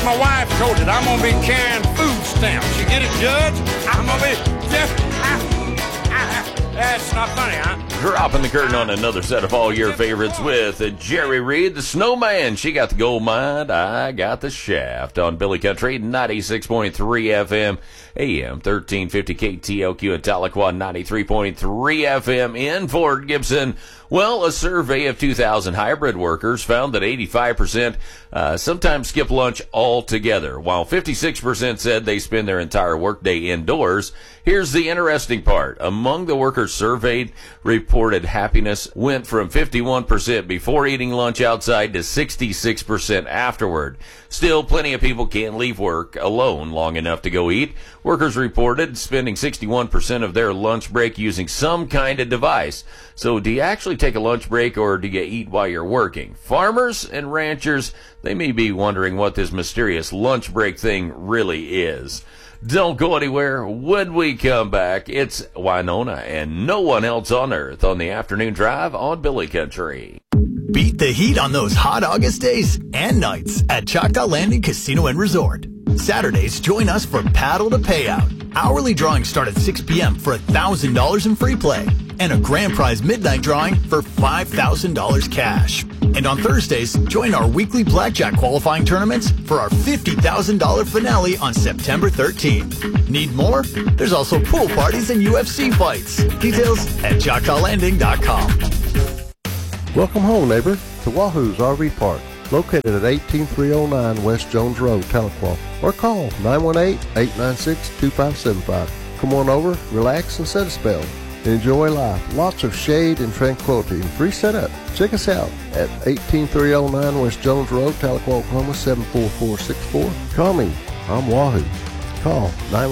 like my wife told it, I'm gonna be carrying food stamps. You get it, Judge? I'm gonna be just. That's not funny, huh? Dropping the curtain on another set of all your favorites with Jerry Reed, the Snowman. She got the gold mine, I got the shaft on Billy Country, 96.3 FM, AM 1350 KTLQ at Tahlequah, 93.3 FM in Fort Gibson. Well, a survey of 2,000 hybrid workers found that 85% sometimes skip lunch altogether, while 56% said they spend their entire workday indoors. Here's the interesting part. Among the workers surveyed, reported happiness went from 51% before eating lunch outside to 66% afterward. Still, plenty of people can't leave work alone long enough to go eat. Workers reported spending 61% of their lunch break using some kind of device. So do you actually take a lunch break or do you eat while you're working? Farmers and ranchers, they may be wondering what this mysterious lunch break thing really is. Don't go anywhere. When we come back, it's Winona and no one else on earth on the afternoon drive on Billy Country. Beat the heat on those hot August days and nights at Choctaw Landing Casino and Resort. Saturdays, join us for Paddle to Payout. Hourly drawings start at 6 p.m. for $1,000 in free play and a grand prize midnight drawing for $5,000 cash. And on Thursdays, join our weekly blackjack qualifying tournaments for our $50,000 finale on September 13th. Need more? There's also pool parties and UFC fights. Details at ChoctawLanding.com. Welcome home, neighbor, to Wahoo's RV Park, located at 18309 West Jones Road, Tahlequah, or call 918-896-2575. Come on over, relax, and set a spell. Enjoy life. Lots of shade and tranquility and free setup. Check us out at 18309 West Jones Road, Tahlequah, Oklahoma, 74464. Call me. I'm Wahoo. Call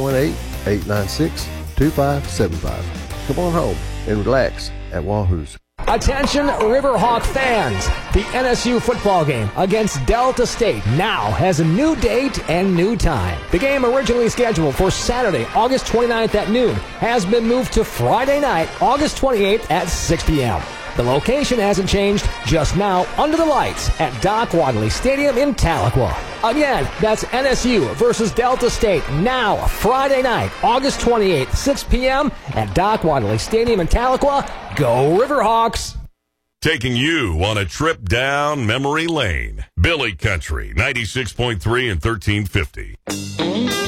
918-896-2575. Come on home and relax at Wahoo's. Attention Riverhawk fans, the NSU football game against Delta State now has a new date and new time. The game originally scheduled for Saturday, August 29th at noon has been moved to Friday night, August 28th at 6 p.m. The location hasn't changed, just now under the lights at Doc Wadley Stadium in Tahlequah. Again, that's NSU versus Delta State now Friday night, August 28th, 6 p.m. at Doc Wadley Stadium in Tahlequah. Go Riverhawks! Taking you on a trip down memory lane. Billy Country, 96.3 and 1350.